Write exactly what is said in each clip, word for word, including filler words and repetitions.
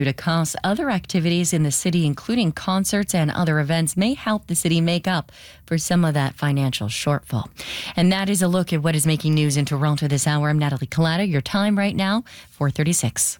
to costs. Other activities in the city, including concerts and other events, may help the city make up for some of that financial shortfall. And that is a look at what is making news in Toronto this hour. I'm Natalie Collada. Your time right now, four thirty-six.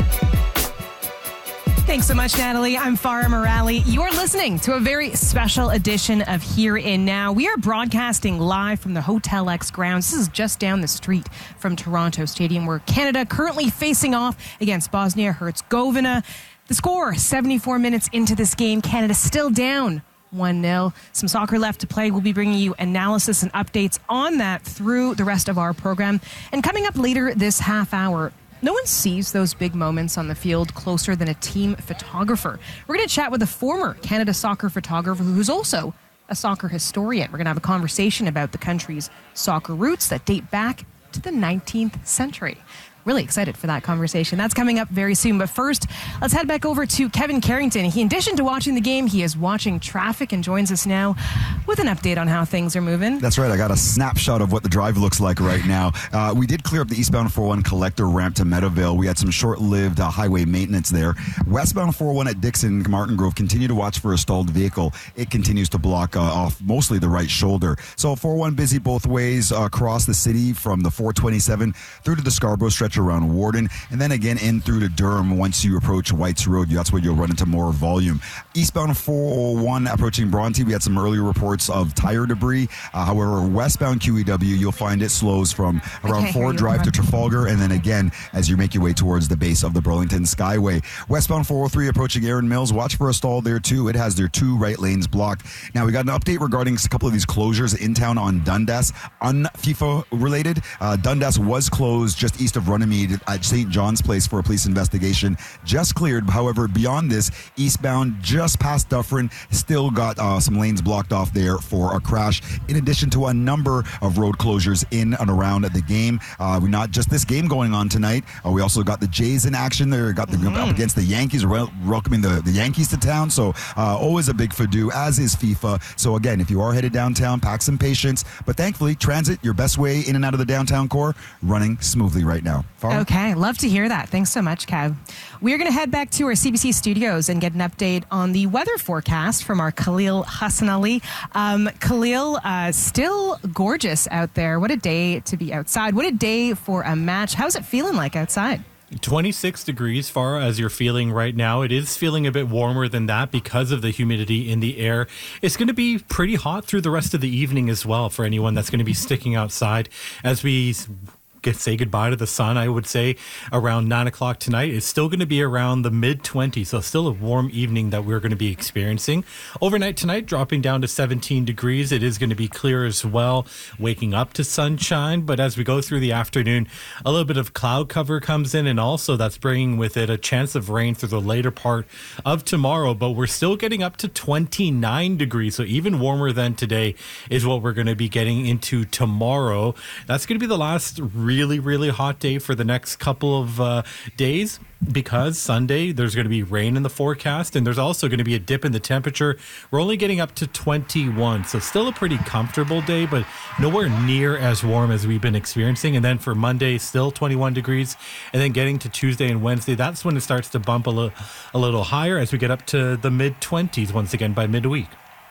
Thanks so much, Natalie. I'm Farah Morali. You're listening to a very special edition of Here and Now. We are broadcasting live from the Hotel X grounds. This is just down the street from Toronto Stadium, where Canada currently facing off against Bosnia-Herzegovina. The score, seventy-four minutes into this game, Canada still down one nil. Some soccer left to play. We'll be bringing you analysis and updates on that through the rest of our program. And coming up later this half hour, no one sees those big moments on the field closer than a team photographer. We're going to chat with a former Canada soccer photographer who's also a soccer historian. We're going to have a conversation about the country's soccer roots that date back to the nineteenth century. Really excited for that conversation. That's coming up very soon. But first, let's head back over to Kevin Carrington. He, in addition to watching the game, he is watching traffic and joins us now with an update on how things are moving. That's right. I got a snapshot of what the drive looks like right now. Uh, we did clear up the eastbound four oh one collector ramp to Meadowvale. We had some short-lived uh, highway maintenance there. Westbound four oh one at Dixon, Martin Grove, continue to watch for a stalled vehicle. It continues to block uh, off mostly the right shoulder. So four oh one busy both ways uh, across the city from the four twenty-seven through to the Scarborough stretch around Warden, and then again in through to Durham. Once you approach Whites Road, that's where you'll run into more volume. Eastbound four oh one approaching Bronte, we had some earlier reports of tire debris. Uh, however, westbound Q E W, you'll find it slows from around Ford Drive to Trafalgar, and then again as you make your way towards the base of the Burlington Skyway. Westbound four oh three approaching Erin Mills, watch for a stall there too. It has their two right lanes blocked. Now we got an update regarding a couple of these closures in town on Dundas, un-FIFA related. Uh, Dundas was closed just east of Runnymede at Saint John's Place for a police investigation. Just cleared. However, beyond this, eastbound just past Dufferin, still got uh, some lanes blocked off there for a crash, in addition to a number of road closures in and around the game. Uh, we not just this game going on tonight. Uh, we also got the Jays in action there. Got the mm-hmm. up against the Yankees, wel- welcoming the, the Yankees to town. So uh, always a big fadoo, as is FIFA. So again, if you are headed downtown, pack some patience. But thankfully, transit, your best way in and out of the downtown core, running smoothly right now. Farah? Okay, love to hear that. Thanks so much, Kev. We're going to head back to our C B C studios and get an update on the weather forecast from our Khalil Hassan Ali. Um, Khalil, uh, still gorgeous out there. What a day to be outside. What a day for a match. How's it feeling like outside? twenty-six degrees, far as you're feeling right now. It is feeling a bit warmer than that because of the humidity in the air. It's going to be pretty hot through the rest of the evening as well for anyone that's going to be sticking outside as we Get, say goodbye to the sun. I would say around nine o'clock tonight. It's still going to be around the mid twenties, so still a warm evening that we're going to be experiencing. Overnight tonight, dropping down to seventeen degrees. It is going to be clear as well, waking up to sunshine. But as we go through the afternoon, a little bit of cloud cover comes in, and also that's bringing with it a chance of rain through the later part of tomorrow. But we're still getting up to twenty-nine degrees, so even warmer than today is what we're going to be getting into tomorrow. That's going to be the last really really, really hot day for the next couple of uh, days, because Sunday there's going to be rain in the forecast, and there's also going to be a dip in the temperature. We're only getting up to twenty-one, so still a pretty comfortable day, but nowhere near as warm as we've been experiencing. And then for Monday, still twenty-one degrees, and then getting to Tuesday and Wednesday, that's when it starts to bump a little, a little higher as we get up to the mid twenties once again by midweek.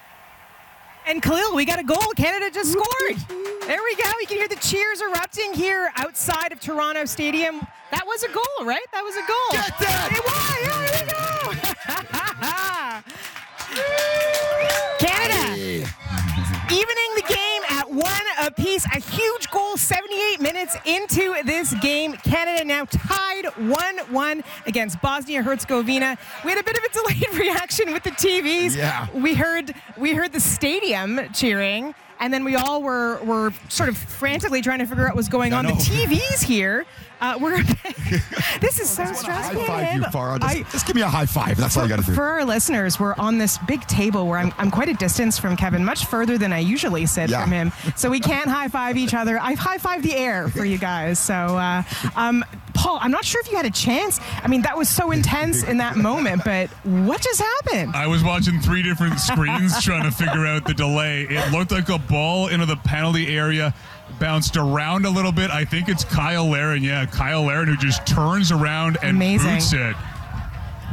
And Khalil, we got a goal. Canada just scored. There we go. You can hear the cheers erupting here outside of Toronto Stadium. That was a goal, right? That was a goal. Get that! Here we go. Canada evening the game at one apiece. A huge goal, seventy-eight minutes into this game. Canada now tied one one against Bosnia-Herzegovina. We had a bit of a delayed reaction with the T Vs. Yeah. We heard we heard the stadium cheering, and then we all were were sort of frantically trying to figure out what was going on. The T Vs here uh, were. This is so stressful. High five you, Farah. Just, I, just give me a high five. That's for, all you got to do. For our listeners, we're on this big table where I'm I'm quite a distance from Kevin, much further than I usually sit yeah. from him. So we can't high five each other. I high five the air for you guys. So, uh, um, Paul, I'm not sure if you had a chance. I mean, that was so intense in that moment, but what just happened? I was watching three different screens trying to figure out the delay. It looked like a ball into the penalty area, bounced around a little bit. I think it's Kyle Larin. Yeah, Kyle Larin, who just turns around and Amazing. boots it.